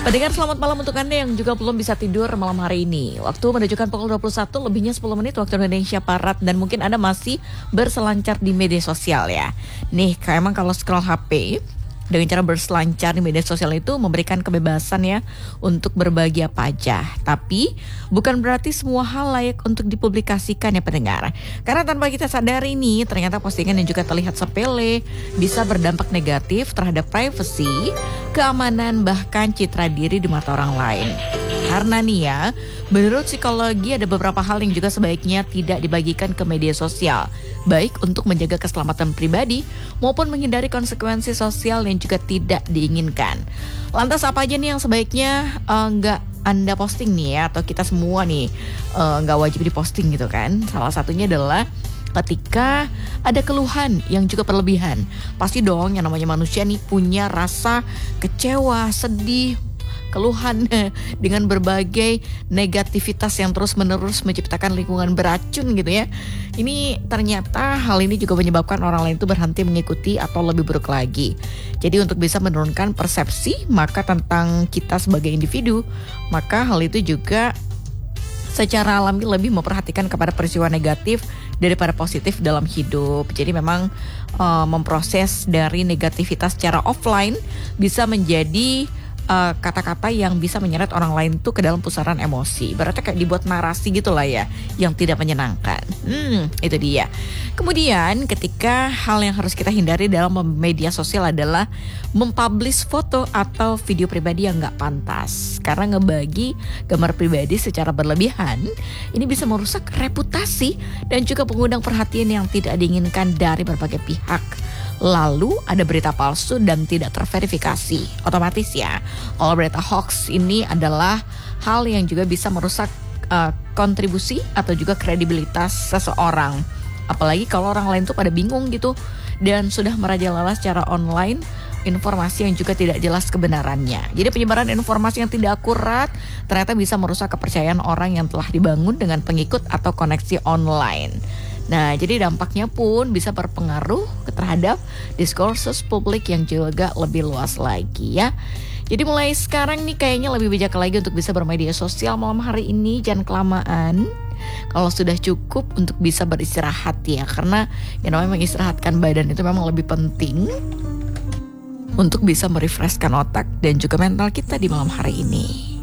Pendengar, selamat malam untuk Anda yang juga belum bisa tidur malam hari ini. Waktu menunjukkan pukul 21 lebihnya 10 menit waktu Indonesia Barat, dan mungkin Anda masih berselancar di media sosial ya. Nih, emang kalau scroll HP dengan cara berselancar di media sosial itu memberikan kebebasan ya untuk berbagi apa aja. Tapi bukan berarti semua hal layak untuk dipublikasikan ya pendengar. Karena tanpa kita sadari nih, ternyata postingan yang juga terlihat sepele bisa berdampak negatif terhadap privasi, keamanan, bahkan citra diri di mata orang lain. Karena nih ya, menurut psikologi ada beberapa hal yang juga sebaiknya tidak dibagikan ke media sosial, baik untuk menjaga keselamatan pribadi maupun menghindari konsekuensi sosial yang juga tidak diinginkan. Lantas apa aja nih yang sebaiknya nggak Anda posting nih ya, atau kita semua nih nggak wajib diposting gitu kan? Salah satunya adalah ketika ada keluhan yang juga berlebihan. Pasti dong yang namanya manusia nih punya rasa kecewa, sedih, keluhan dengan berbagai negativitas yang terus-menerus menciptakan lingkungan beracun gitu ya. Ini ternyata hal ini juga menyebabkan orang lain itu berhenti mengikuti atau lebih buruk lagi. Jadi untuk bisa menurunkan persepsi maka tentang kita sebagai individu, maka hal itu juga secara alami lebih memperhatikan kepada peristiwa negatif daripada positif dalam hidup. Jadi memang memproses dari negativitas secara offline bisa menjadi kata-kata yang bisa menyeret orang lain tuh ke dalam pusaran emosi. Berarti kayak dibuat narasi gitu lah ya, yang tidak menyenangkan. Itu dia. Kemudian ketika hal yang harus kita hindari dalam media sosial adalah mempublish foto atau video pribadi yang gak pantas. Karena ngebagi gambar pribadi secara berlebihan, ini bisa merusak reputasi dan juga mengundang perhatian yang tidak diinginkan dari berbagai pihak. Lalu ada berita palsu dan tidak terverifikasi. Otomatis ya, kalau berita hoax ini adalah hal yang juga bisa merusak kontribusi atau juga kredibilitas seseorang. Apalagi kalau orang lain tuh pada bingung gitu dan sudah merajalela secara online informasi yang juga tidak jelas kebenarannya. Jadi penyebaran informasi yang tidak akurat ternyata bisa merusak kepercayaan orang yang telah dibangun dengan pengikut atau koneksi online. Nah, jadi dampaknya pun bisa berpengaruh terhadap diskursus publik yang juga lebih luas lagi ya. Jadi mulai sekarang nih kayaknya lebih bijak lagi untuk bisa bermedia sosial malam hari ini. Jangan kelamaan. Kalau sudah cukup untuk bisa beristirahat ya. Karena yang namanya mengistirahatkan badan itu memang lebih penting untuk bisa merefreshkan otak dan juga mental kita di malam hari ini.